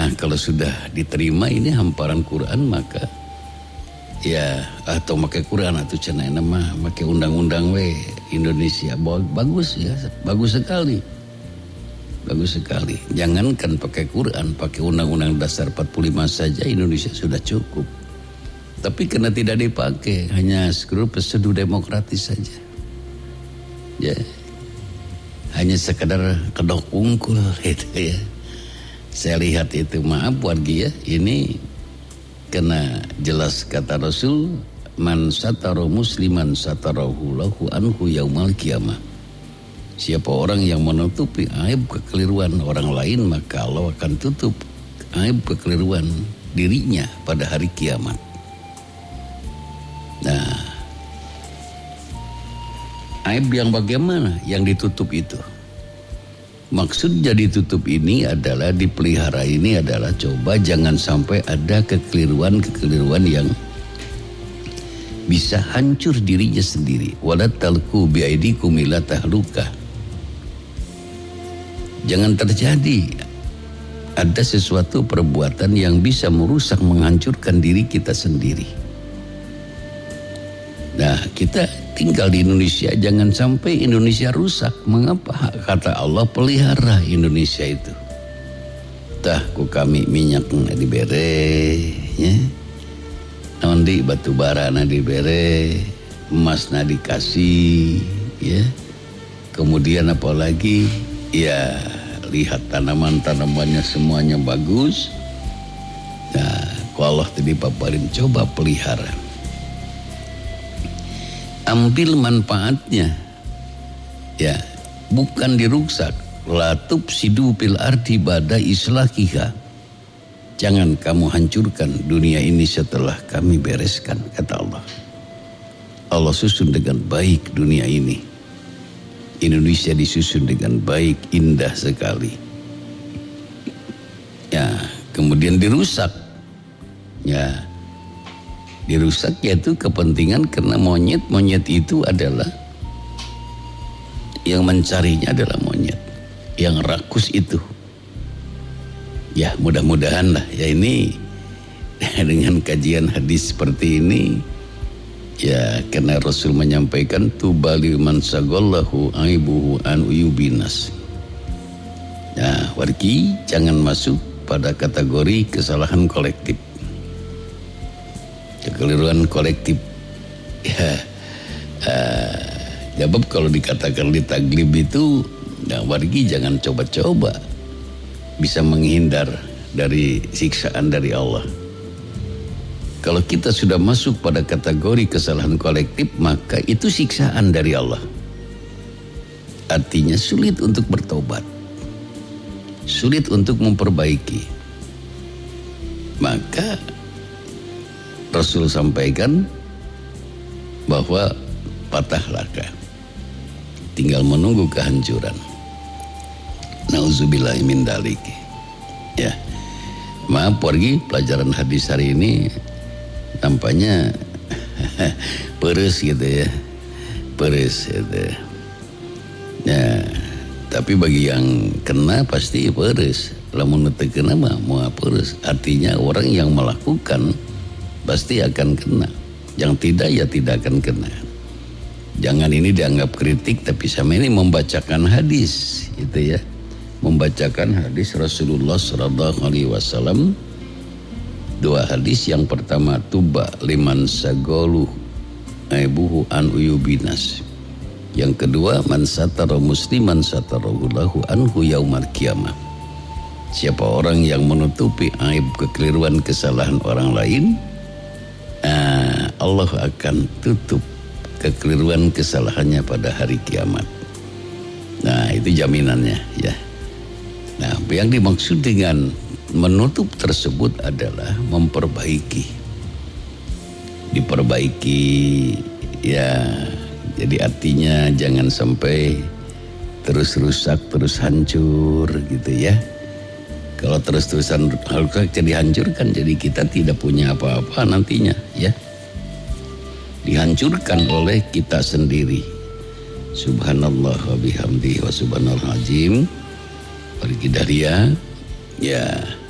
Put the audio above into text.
Nah, kalau sudah diterima ini hamparan Quran, maka ya atau pakai Quran atau cenah mah pakai undang-undang Indonesia bagus ya, bagus sekali. Bagus sekali. Jangankan pakai Quran, pakai undang-undang dasar 45 saja Indonesia sudah cukup. Tapi karena tidak dipakai, hanya prosedur demokratis saja. Ya. Hanya sekadar kedok ungkul gitu ya. Saya lihat itu, maaf wargi ya, ini kena jelas kata Rasul, man satara musliman satarahu lahu anhu yaumal qiyamah. Siapa orang yang menutupi aib kekeliruan orang lain, maka Allah akan tutup aib kekeliruan dirinya pada hari kiamat. Nah, aib yang bagaimana yang ditutup itu? Maksudnya ditutup ini adalah, dipelihara ini adalah, coba jangan sampai ada kekeliruan-kekeliruan yang bisa hancur dirinya sendiri. Wala talqu biaidikum ila tahluka. Jangan terjadi ada sesuatu perbuatan yang bisa merusak, menghancurkan diri kita sendiri. Nah, kita tinggal di Indonesia, jangan sampai Indonesia rusak. Mengapa? Kata Allah, pelihara Indonesia itu. Tah ku kami minyak na dibere, ya. Nanti batu bara na dibere, emas na dikasih, ya. Kemudian apalagi, ya lihat tanaman-tanamannya semuanya bagus. Nah, kalau Allah tadi paparin, coba pelihara. Ambil manfaatnya, ya, bukan diruksak. La tufsidu fil ardi ba'da islahiha. Jangan kamu hancurkan dunia ini setelah kami bereskan, kata Allah. Allah susun dengan baik dunia ini. Indonesia disusun dengan baik, indah sekali. Ya, kemudian dirusak. Ya, dirusak yaitu kepentingan, karena monyet itu adalah yang mencarinya adalah monyet yang rakus itu. Ya, mudah-mudahan lah ya, ini dengan kajian hadis seperti ini ya, karena Rasul menyampaikan tubali man sagollahu aibuhu an uyubinas. Nah, wargi jangan masuk pada kategori kesalahan kolektif, kekeliruan kolektif. Ya, sebab kalau dikatakan di taglib itu, nah wargi jangan coba-coba bisa menghindar dari siksaan dari Allah. Kalau kita sudah masuk pada kategori kesalahan kolektif, maka itu siksaan dari Allah. Artinya sulit untuk bertobat, sulit untuk memperbaiki. Maka Rasul sampaikan bahwa patah laka, tinggal menunggu kehancuran. Nauzubillahi min dzalik. Ya, maaf wargi, pelajaran hadis hari ini tampaknya peres gitu ya, peres gitu. Ya, tapi bagi yang kena pasti peres. Lamun teu kena mah moal peres. Artinya orang yang melakukan pasti akan kena. Yang tidak ya tidak akan kena. Jangan ini dianggap kritik, tapi sama ini membacakan hadis gitu ya. Membacakan hadis Rasulullah sallallahu alaihi wasallam. Dua hadis, yang pertama tuba liman sagolu aibuhu an uyubinas. Yang kedua man satara musliman satarallahu anhu yaumal qiyamah. Siapa orang yang menutupi aib kekeliruan kesalahan orang lain, Allah akan tutup kekeliruan kesalahannya pada hari kiamat. Nah, itu jaminannya ya. Nah, yang dimaksud dengan menutup tersebut adalah memperbaiki. Diperbaiki ya. Jadi artinya jangan sampai terus rusak, terus hancur gitu ya. Kalau terus-terusan rusak jadi hancurkan, jadi kita tidak punya apa-apa nantinya ya. Dihancurkan oleh kita sendiri. Subhanallah wa bihamdihi wa subhanal azim. Pergi dari ya